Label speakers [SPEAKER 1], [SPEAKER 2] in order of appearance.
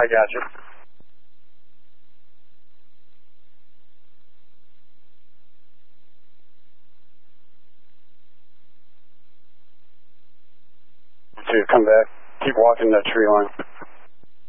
[SPEAKER 1] I got you. To come back. Keep walking that tree line.